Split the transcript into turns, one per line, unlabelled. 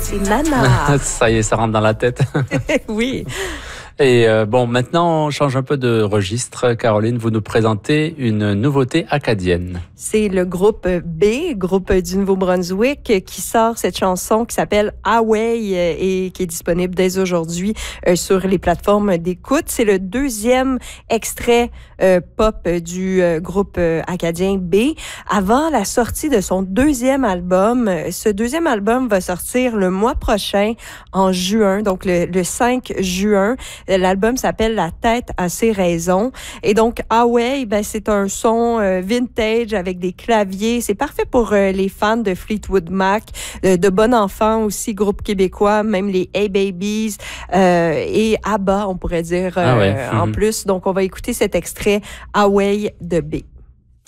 c'est Nana.
Ça y est, ça rentre dans la tête.
Oui.
Et bon, maintenant, on change un peu de registre. Caroline, vous nous présentez une nouveauté acadienne.
C'est le groupe B, groupe du Nouveau-Brunswick, qui sort cette chanson qui s'appelle Away et qui est disponible dès aujourd'hui sur les plateformes d'écoute. C'est le deuxième extrait pop du groupe acadien B. Avant la sortie de son deuxième album, ce deuxième album va sortir le mois prochain, en juin, donc le 5 juin. L'album s'appelle La tête à ses raisons. Et donc, Away, ben, c'est un son vintage avec des claviers. C'est parfait pour les fans de Fleetwood Mac, de Bon Enfant aussi, groupe québécois, même les A-Babies et ABBA, on pourrait dire en plus. Donc, on va écouter cet extrait Away de B.